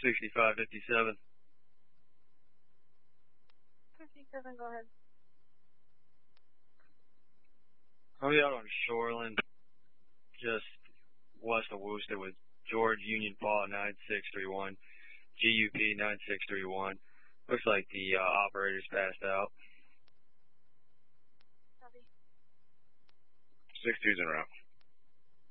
6557. 57, go ahead. I'll be out on Shoreland, just west of Worcester with George Union Paul 9631, GUP 9631. Looks like the operator's passed out. Copy. 62's en route.